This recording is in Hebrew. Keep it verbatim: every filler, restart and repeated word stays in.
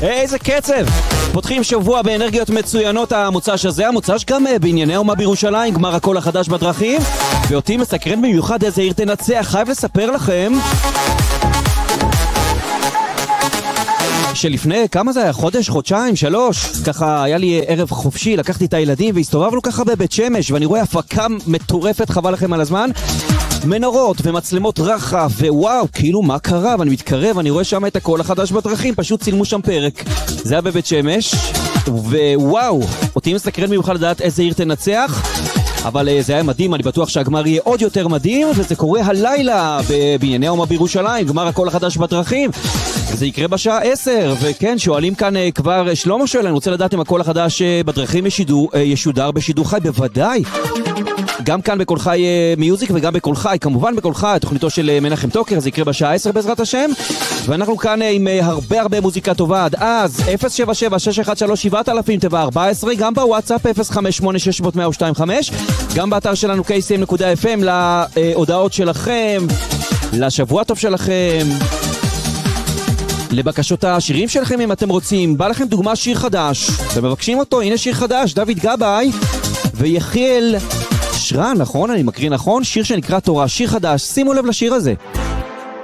איזה קצב! פותחים שבוע באנרגיות מצוינות המוצ"ש הזה, המוצ"ש גם בענייני אומה בירושלים, גמר הקול החדש בדרכים, ואותי מסקרן במיוחד איזה עיר תנצח. חייב לספר לכם שלפני כמה זה היה? חודש, חודשיים, שלוש, ככה היה לי ערב חופשי, לקחתי את הילדים והסתובבנו ככה בבית שמש, ואני רואה הפקה מטורפת, חבל לכם על הזמן, מנורות ומצלמות רחב, ווואו, כאילו מה קרה? ואני מתקרב, אני רואה שם את הקול החדש בדרכים, פשוט צילמו שם פרק. זה היה בבית שמש, ווואו, אותי מסקרן במיוחד לדעת איזה עיר תנצח, אבל זה היה מדהים, אני בטוח שהגמר יהיה עוד יותר מדהים, וזה קורה הלילה בענייני אומה בירושלים, גמר הקול החדש בדרכים, וזה יקרה בשעה עשר, וכן, שואלים כאן כבר, שלמה שואל, אני רוצה לדעת אם הקול החדש בדרכים ישידור, ישודר בשידור חי, בוודאי. גם כאן בכל חי מיוזיק וגם בכל חי, כמובן בכל חי, תוכניתו של מנחם טוקר, זה יקרה בשעה עשר בעזרת השם, ואנחנו כאן עם הרבה הרבה מוזיקה טובה. עד אז אפס שבע שבע שש אחת שלוש שבע אלפים תבע ארבע עשרה, גם בוואטסאפ אפס חמש שמונה שש אפס אפס שתיים חמש, גם באתר שלנו קיי סי אם נקודה אף אם להודעות שלכם, לשבוע טוב שלכם, לבקשות השירים שלכם אם אתם רוצים. בא לכם דוגמה שיר חדש ומבקשים אותו, הנה שיר חדש, דוד גבאי ויחיאל שרן, נכון? אני מקריא נכון? שיר שנקרא תורה, שיר חדש, שימו לב לשיר הזה.